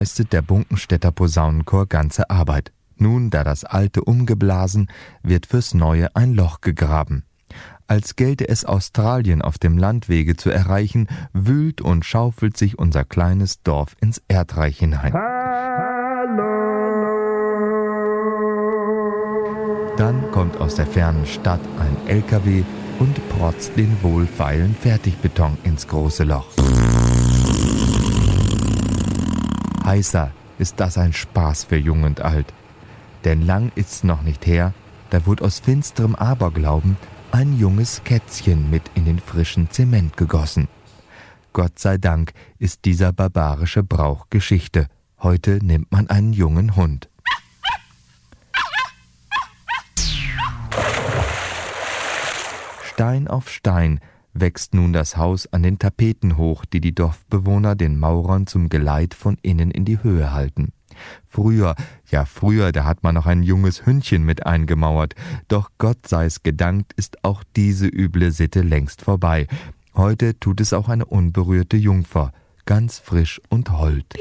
leistet der Bunkenstädter Posaunenchor ganze Arbeit. Nun, da das Alte umgeblasen, wird fürs Neue ein Loch gegraben. Als gelte es Australien auf dem Landwege zu erreichen, wühlt und schaufelt sich unser kleines Dorf ins Erdreich hinein. Dann kommt aus der fernen Stadt ein LKW und protzt den wohlfeilen Fertigbeton ins große Loch. Heißer ist das ein Spaß für Jung und Alt. Denn lang ist's noch nicht her, da wurde aus finsterem Aberglauben ein junges Kätzchen mit in den frischen Zement gegossen. Gott sei Dank ist dieser barbarische Brauch Geschichte. Heute nimmt man einen jungen Hund. Stein auf Stein wächst nun das Haus an den Tapeten hoch, die die Dorfbewohner den Maurern zum Geleit von innen in die Höhe halten. Früher, da hat man noch ein junges Hündchen mit eingemauert. Doch Gott sei es gedankt, ist auch diese üble Sitte längst vorbei. Heute tut es auch eine unberührte Jungfer, ganz frisch und hold.